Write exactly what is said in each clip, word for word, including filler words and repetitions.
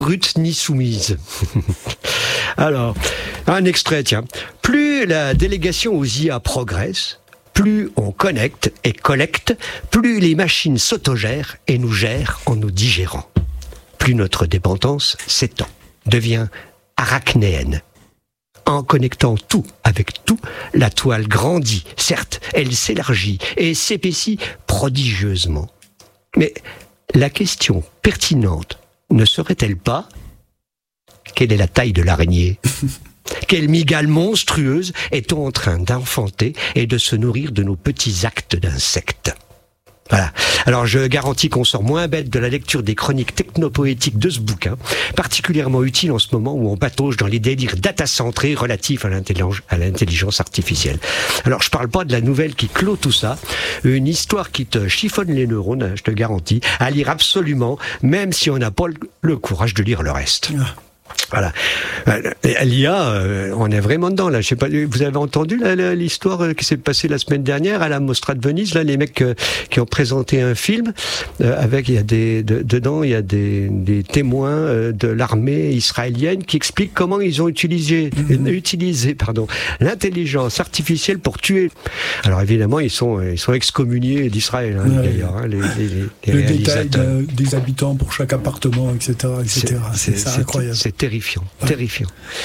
brute ni soumise. Alors, un extrait, tiens. Plus la délégation aux I A progresse, plus on connecte et collecte, plus les machines s'autogèrent et nous gèrent en nous digérant. Plus notre dépendance s'étend, devient arachnéenne. En connectant tout avec tout, la toile grandit. Certes, elle s'élargit et s'épaissit prodigieusement. Mais la question pertinente ne serait-elle pas quelle est la taille de l'araignée ? Quelle mygale monstrueuse est-on en train d'enfanter et de se nourrir de nos petits actes d'insectes ? Voilà. Alors je garantis qu'on sort moins bête de la lecture des chroniques technopoétiques de ce bouquin, particulièrement utile en ce moment où on patauge dans les délires data-centrés relatifs à l'intelligence, à l'intelligence artificielle. Alors je parle pas de la nouvelle qui clôt tout ça, une histoire qui te chiffonne les neurones, je te garantis, à lire absolument, même si on n'a pas le courage de lire le reste. Voilà. L'I A, euh, on est vraiment dedans là. Je sais pas. Vous avez entendu là, là, l'histoire qui s'est passée la semaine dernière à la Mostra de Venise, là, les mecs euh, qui ont présenté un film euh, avec, il y a des, de, dedans, il y a des, des témoins euh, de l'armée israélienne qui expliquent comment ils ont utilisé, mm-hmm. euh, utilisé, pardon, l'intelligence artificielle pour tuer. Alors évidemment, ils sont, ils sont excommuniés d'Israël, hein, ouais. D'ailleurs, hein, les, les, les, les le détail de, des habitants pour chaque appartement, et cetera, et cetera. C'est, c'est, c'est, c'est incroyable. C'est terrifiant, ouais. terrifiant.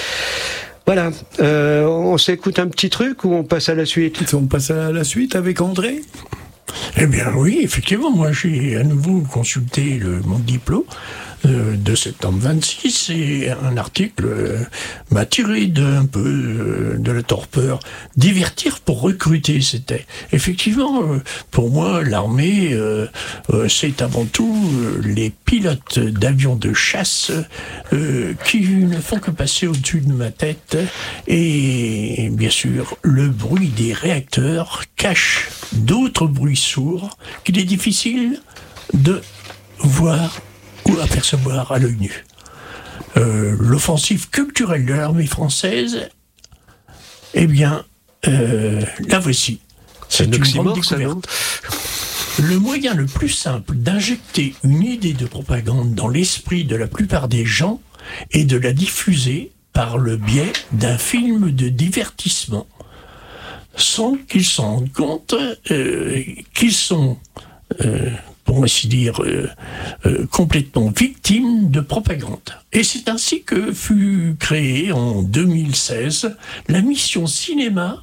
Voilà, euh, on s'écoute un petit truc ou on passe à la suite ? On passe à la suite avec André ? Eh bien oui, effectivement, moi j'ai à nouveau consulté le Monde Diplo euh, de septembre vingt-six et un article euh, m'a tiré de, un peu euh, de la torpeur. Divertir pour recruter, c'était. Effectivement, euh, pour moi, l'armée, euh, euh, c'est avant tout euh, les pilotes d'avions de chasse euh, qui ne font que passer au-dessus de ma tête et bien sûr, le bruit des réacteurs cache d'autres bruits sourds qu'il est difficile de voir ou apercevoir à l'œil nu. Euh, l'offensive culturelle de l'armée française, eh bien, euh, la voici. C'est, C'est une grande découverte. Le moyen le plus simple d'injecter une idée de propagande dans l'esprit de la plupart des gens est de la diffuser par le biais d'un film de divertissement, sans qu'ils s'en rendent compte euh, qu'ils sont, euh, pour ainsi dire, euh, euh, complètement victimes de propagande. Et c'est ainsi que fut créée en deux mille seize la mission cinéma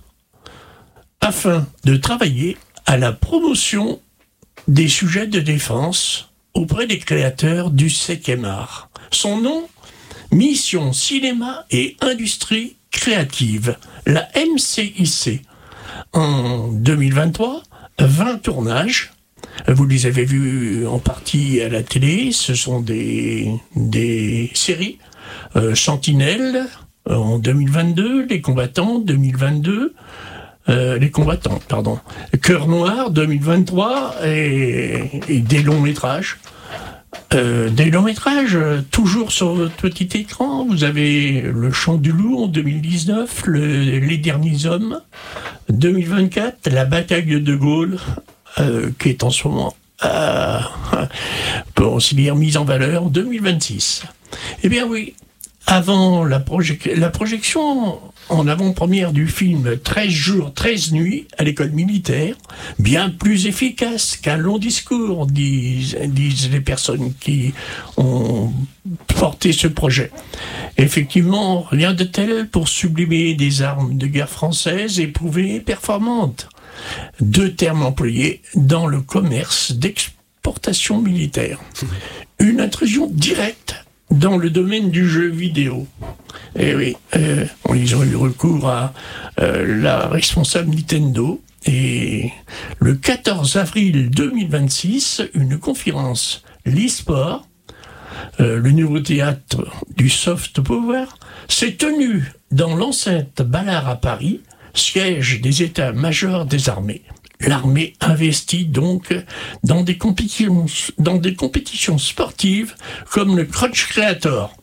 afin de travailler à la promotion des sujets de défense auprès des créateurs du septième art. Son nom, Mission Cinéma et Industrie Créative, la M C I C. En deux mille vingt-trois, vingt tournages. Vous les avez vus en partie à la télé. Ce sont des, des séries. Euh, Sentinelle en deux mille vingt-deux, Les Combattants deux mille vingt-deux, euh, Les Combattants, pardon. Cœur Noir deux mille vingt-trois et, et des longs métrages. Euh, des longs métrages, toujours sur votre petit écran. Vous avez Le Chant du Loup en deux mille dix-neuf, le, Les Derniers Hommes, deux mille vingt-quatre, La Bataille de De Gaulle, euh, qui est en ce moment, euh, pour aussi dire, mise en valeur, deux mille vingt-six. Eh bien oui, avant la, projec- la projection en avant-première du film treize jours, treize nuits à l'école militaire, bien plus efficace qu'un long discours, disent, disent les personnes qui ont porté ce projet. Effectivement, rien de tel pour sublimer des armes de guerre françaises éprouvées et performantes. Deux termes employés dans le commerce d'exportation militaire. Une intrusion directe dans le domaine du jeu vidéo. Et oui, euh, ils ont eu recours à euh, la responsable Nintendo. Et le quatorze avril deux mille vingt-six, une conférence l'e-sport, euh, le nouveau théâtre du soft power, s'est tenue dans l'enceinte Ballard à Paris, siège des états-majors des armées. L'armée investit donc dans des compétitions, dans des compétitions sportives comme le Crunch Creator.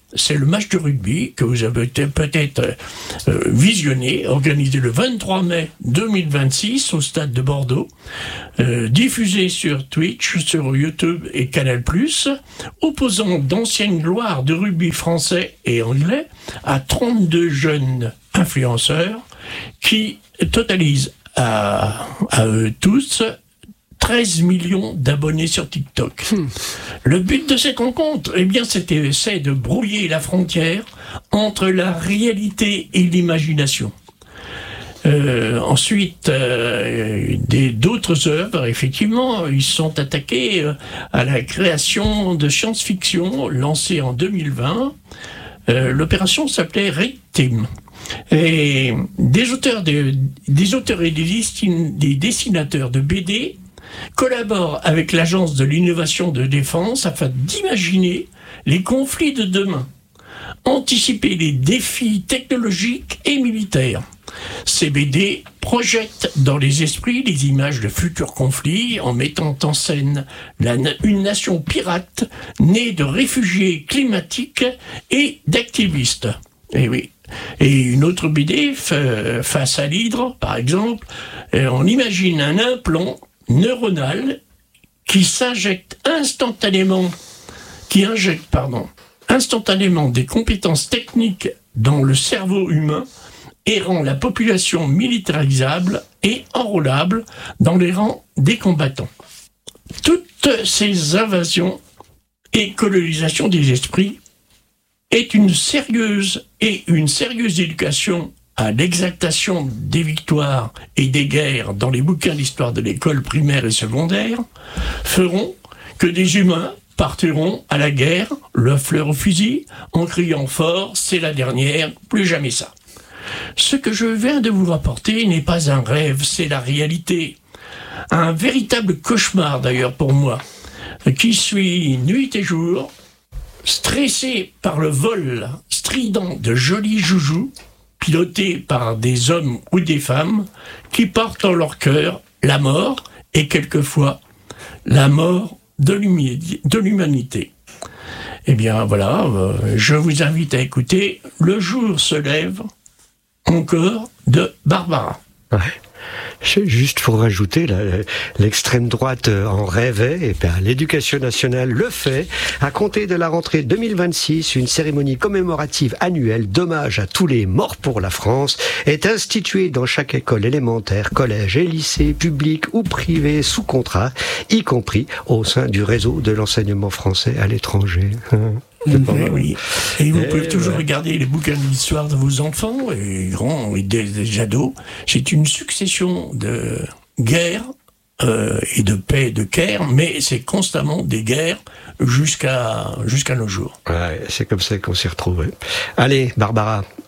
c'est le match de rugby que vous avez peut-être euh, visionné, organisé le vingt-trois mai deux mille vingt-six au stade de Bordeaux, euh, diffusé sur Twitch, sur YouTube et Canal plus, opposant d'anciennes gloires de rugby français et anglais à trente-deux jeunes influenceurs qui totalisent à, à eux tous treize millions d'abonnés sur TikTok. Hmm. Le but de cette rencontre, eh bien, c'était c'est de brouiller la frontière entre la réalité et l'imagination. Euh, ensuite, euh, des, d'autres œuvres, effectivement, ils sont attaqués euh, à la création de science-fiction lancée en deux mille vingt. Euh, l'opération s'appelait Red Team. Et des auteurs, de, des auteurs et des, destin, des dessinateurs de B D collaborent avec l'Agence de l'innovation de défense afin d'imaginer les conflits de demain, anticiper les défis technologiques et militaires. Ces B D projettent dans les esprits les images de futurs conflits en mettant en scène la, une nation pirate née de réfugiés climatiques et d'activistes. Et oui. Et une autre B D, face à l'hydre, par exemple, on imagine un implant neuronal qui s'injecte instantanément, qui injecte, pardon, instantanément des compétences techniques dans le cerveau humain et rend la population militarisable et enrôlable dans les rangs des combattants. Toutes ces invasions et colonisations des esprits est une sérieuse et une sérieuse éducation à l'exaltation des victoires et des guerres dans les bouquins d'histoire de l'école primaire et secondaire, feront que des humains partiront à la guerre, le fleur au fusil, en criant fort « c'est la dernière, plus jamais ça ». Ce que je viens de vous rapporter n'est pas un rêve, c'est la réalité. Un véritable cauchemar d'ailleurs pour moi, qui suis nuit et jour, stressé par le vol strident de jolis joujoux, pilotés par des hommes ou des femmes qui portent en leur cœur la mort et quelquefois la mort de l'humanité. Eh bien voilà, euh, je vous invite à écouter Le jour se lève encore de Barbara. Ouais. Juste pour rajouter, là, l'extrême droite en rêvait, et bien l'Éducation nationale le fait. À compter de la rentrée deux mille vingt-six, une cérémonie commémorative annuelle d'hommage à tous les morts pour la France est instituée dans chaque école élémentaire, collège et lycée, public ou privé sous contrat, y compris au sein du réseau de l'enseignement français à l'étranger. Mmh, oui. Et vous et pouvez toujours ouais. regarder les bouquins d'histoire de vos enfants, et grands et des, des ados. C'est une succession de guerres euh, et de paix et de guerres, mais c'est constamment des guerres jusqu'à jusqu'à nos jours. Ouais, c'est comme ça qu'on s'y retrouve. Allez, Barbara,